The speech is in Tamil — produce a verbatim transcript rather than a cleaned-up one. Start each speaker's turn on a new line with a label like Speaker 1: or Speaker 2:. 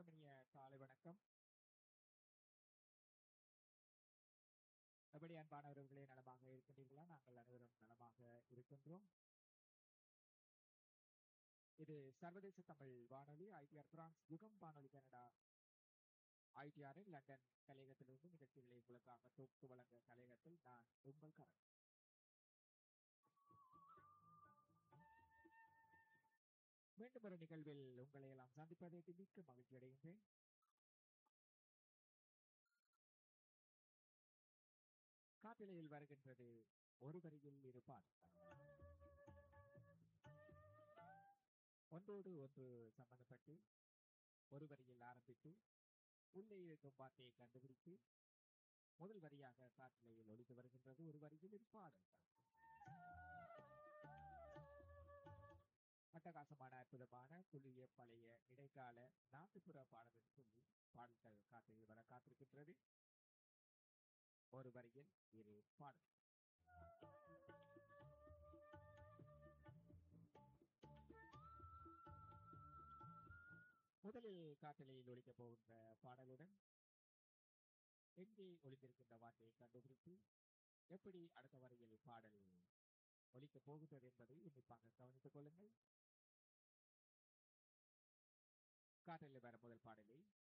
Speaker 1: அனைவருக்கும் இனிய காலை வணக்கம். எப்படி அன்பானவர்களே நலமாக இருக்கின்றீர்களா? நாங்கள் அனைவரும் நலமாக இருக்கின்றோம். இது சர்வதேச தமிழ் வானொலி ஐடிஆர் பிரான்ஸ் யுகம் வானொலி கனடா ஐடிஆரின் லண்டன் கலையகத்திலிருந்து நிகழ்ச்சிகளை உங்களுக்காக தொகுத்து வழங்க கலையகத்தில் நான் உங்கள் கரண். மீண்டும் ஒரு நிகழ்வில் உங்களை எல்லாம் சந்திப்பதை மிக்க மகிழ்ச்சி அடைகின்றேன். காட்டிலையில் வருகின்றது ஒரு வரியில் இருப்பார். ஒன்றோடு ஒன்று சம்பந்தப்பட்டு ஒரு வரியில் ஆரம்பித்து உள்ளே இருக்கும் வார்த்தையை கண்டுபிடித்து முதல் வரியாக காட்டிலையில் ஒழித்து வருகின்றது ஒரு வரியில் இருப்பாடல். அட்டகாசமான அற்புதமான புதிய பழைய இடைக்கால நாட்டுப்புற பாடல்கள் சொல்லி பாடல்கள் காட்டில் வர காத்திருக்கின்றது. ஒரு வரியில் இரு பாடல். முதலில் காட்டலையில் ஒழிக்கப் போகின்ற பாடலுடன் எங்கே ஒளிந்திருக்கின்ற வார்த்தையை கண்டுபிடித்து எப்படி அடுத்த வரையில் பாடல் ஒழிக்கப் போகின்றது என்பதை உன்னிப்பாக கவனித்துக் கொள்ளுங்கள். காட்டலில் வர முதல் பாடலை